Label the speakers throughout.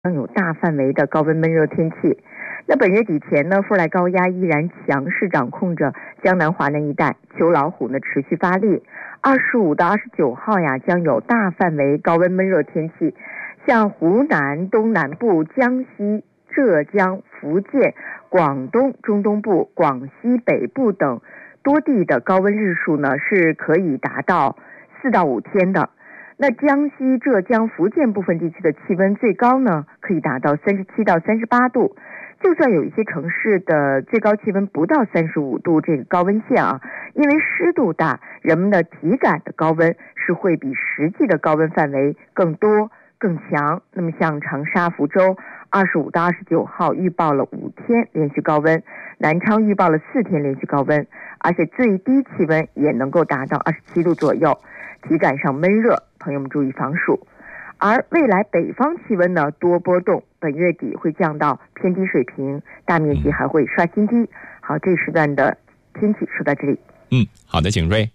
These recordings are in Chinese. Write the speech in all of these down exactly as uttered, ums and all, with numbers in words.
Speaker 1: 将有大范围的高温闷热天气。那本月底前呢，副来高压依然强势掌控着江南华南一带，秋老虎呢持续发力。二十五到二十九号呀，将有大范围高温闷热天气，像湖南东南部、江西、浙江、福建、广东中东部、广西北部等多地的高温日数呢，是可以达到四到五天的。那江西、浙江、福建部分地区的气温最高呢，可以达到三十七到三十八度。就算有一些城市的最高气温不到三十五度这个高温线啊，因为湿度大，人们的体感的高温是会比实际的高温范围更多更强。那么像长沙、福州二十五到二十九号预报了五天连续高温，南昌预报了四天连续高温，而且最低气温也能够达到二十七度左右，体感上闷热，朋友们注意防暑。而未来北方气温呢多波动，本月底会降到偏低水平，大面积还会刷新低。好，这时段的天气说到这里。
Speaker 2: 嗯，好的，景睿。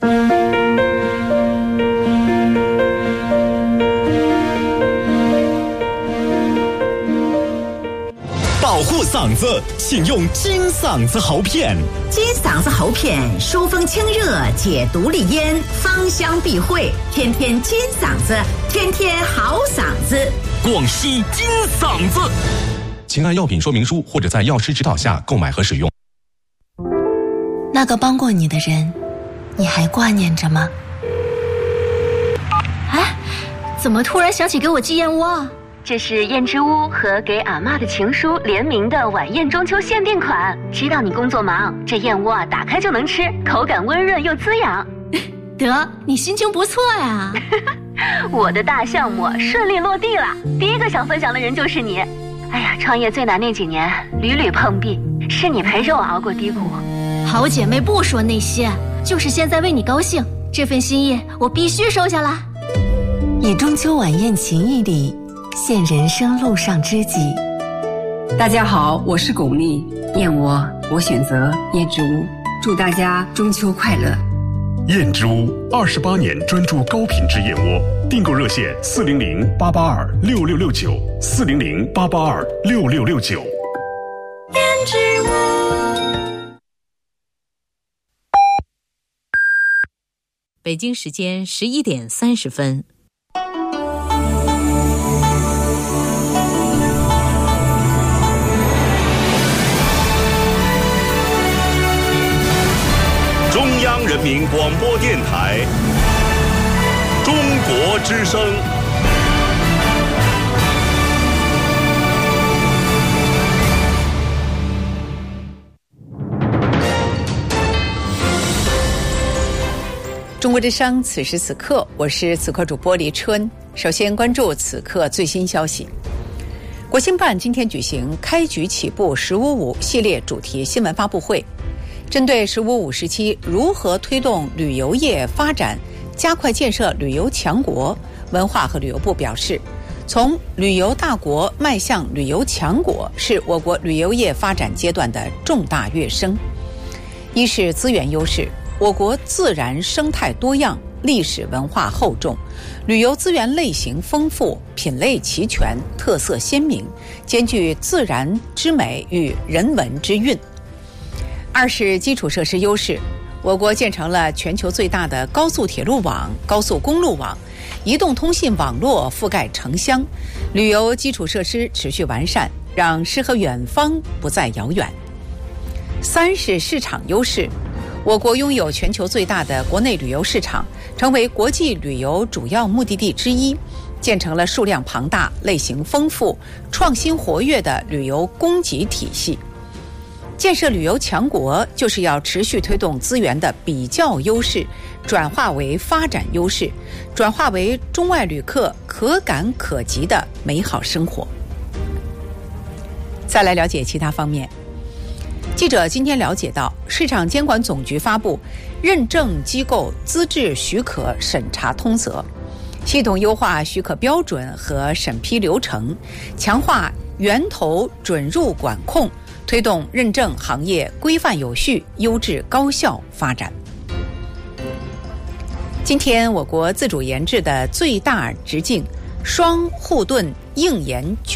Speaker 3: 保护嗓子，请用金嗓子喉片。
Speaker 4: 金嗓子喉片疏风清热，解毒利咽，芳香避秽，天天金嗓子，天天好嗓子。
Speaker 3: 广西金嗓子，
Speaker 5: 请按药品说明书或者在药师指导下购买和使用。
Speaker 6: 那个帮过你的人，你还挂念着吗？
Speaker 7: 哎，怎么突然想起给我寄燕窝？这是燕之屋和给阿嬷的情书联名的晚宴中秋限定款，知道你工作忙，这燕窝啊打开就能吃，口感温润又滋养。
Speaker 6: 得，你心情不错呀。
Speaker 7: 我的大项目顺利落地了，第一个想分享的人就是你。哎呀，创业最难那几年屡屡碰壁，是你陪着我熬过低谷。
Speaker 6: 好姐妹不说那些，就是现在为你高兴，这份心意我必须收下来。
Speaker 8: 以中秋晚宴情谊里现人生路上知己。
Speaker 9: 大家好，我是巩俐，燕窝我选择燕之屋，祝大家中秋快乐。
Speaker 10: 燕之屋二十八年专注高品质燕窝，订购热线四零零八八二六六六九四零零八八二六六六九。
Speaker 4: 燕之屋。
Speaker 11: 北京时间十一点三十分。
Speaker 10: 中央人民广播电台中国之声。
Speaker 12: 中国之声，此时此刻，我是此刻主播黎春。首先关注此刻最新消息。国新办今天举行开局起步十五五系列主题新闻发布会，针对十五五时期如何推动旅游业发展，加快建设旅游强国，文化和旅游部表示，从旅游大国迈向旅游强国是我国旅游业发展阶段的重大跃升。一是资源优势，我国自然生态多样，历史文化厚重，旅游资源类型丰富，品类齐全，特色鲜明，兼具自然之美与人文之韵。二是基础设施优势，我国建成了全球最大的高速铁路网、高速公路网，移动通信网络覆盖城乡，旅游基础设施持续完善，让诗和远方不再遥远。三是市场优势，我国拥有全球最大的国内旅游市场，成为国际旅游主要目的地之一，建成了数量庞大、类型丰富、创新活跃的旅游供给体系。建设旅游强国，就是要持续推动资源的比较优势转化为发展优势，转化为中外旅客可感可及的美好生活。再来了解其他方面。记者今天了解到，市场监管总局发布认证机构资质许可审查通则，系统优化许可标准和审批流程，强化源头准入管控，推动认证行业规范有序、优质高效发展。今天我国自主研制的最大直径双护盾硬研